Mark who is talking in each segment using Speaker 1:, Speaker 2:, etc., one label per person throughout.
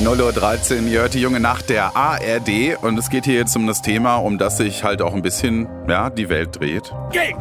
Speaker 1: 0:13 Uhr, ihr hört die junge Nacht der ARD und es geht hier jetzt um das Thema, um das sich halt auch ein bisschen, die Welt dreht.
Speaker 2: Geld.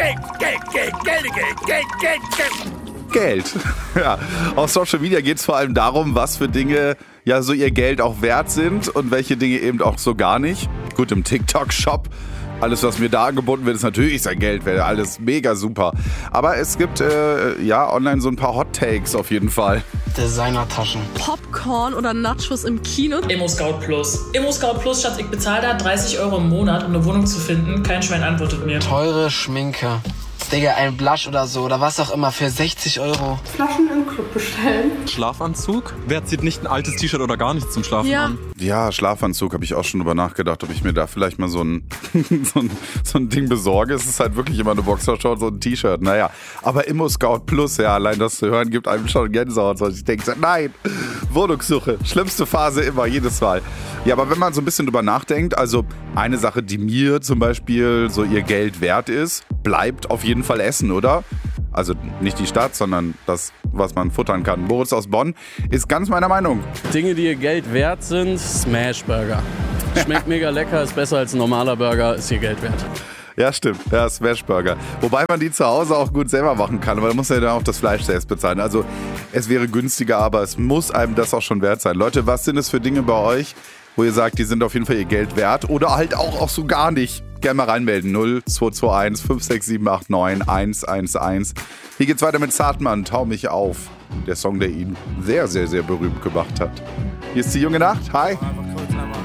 Speaker 1: Geld. Ja, auf Social Media geht es vor allem darum, was für Dinge so ihr Geld auch wert sind und welche Dinge eben auch so gar nicht. Gut, im TikTok-Shop, alles, was mir da angeboten wird, ist natürlich sein Geld wert, alles mega super. Aber es gibt online so ein paar Hot Takes auf jeden Fall.
Speaker 3: Designertaschen.
Speaker 4: Popcorn oder Nachos im Kino.
Speaker 5: Immo-Scout Plus. Immo-Scout Plus, Schatz, ich bezahle da 30 € im Monat, um eine Wohnung zu finden. Kein Schwein antwortet mir.
Speaker 3: Teure Schminke. Digga, ein Blush oder so, oder was auch immer, für 60 €.
Speaker 6: Flaschen im Club bestellen.
Speaker 7: Schlafanzug? Wer zieht nicht ein altes T-Shirt oder gar nichts zum Schlafen an?
Speaker 1: Ja, Schlafanzug, habe ich auch schon drüber nachgedacht, ob ich mir da vielleicht mal so ein Ding besorge. Es ist halt wirklich immer eine Boxershort, so ein T-Shirt. Naja, aber Immo-Scout Plus, allein das zu hören, gibt einem schon Gänsehaut. Ich denke, nein, Wohnungssuche, schlimmste Phase immer, jedes Mal. Ja, aber wenn man so ein bisschen drüber nachdenkt, also eine Sache, die mir zum Beispiel so ihr Geld wert ist, bleibt auf jeden Fall Essen, oder? Also nicht die Stadt, sondern das, was man futtern kann. Boris aus Bonn ist ganz meiner Meinung.
Speaker 8: Dinge, die ihr Geld wert sind, Smashburger. Schmeckt mega lecker, ist besser als ein normaler Burger, ist ihr Geld wert.
Speaker 1: Ja, stimmt. Ja, Smashburger. Wobei man die zu Hause auch gut selber machen kann, aber da muss ja dann auch das Fleisch selbst bezahlen. Also es wäre günstiger, aber es muss einem das auch schon wert sein. Leute, was sind es für Dinge bei euch, wo ihr sagt, die sind auf jeden Fall ihr Geld wert oder halt auch so gar nicht? Gerne mal reinmelden. 0221 56789 111. Hier geht's weiter mit Zartmann, Tau mich auf. Der Song, der ihn sehr, sehr, sehr berühmt gemacht hat. Hier ist die junge Nacht. Hi.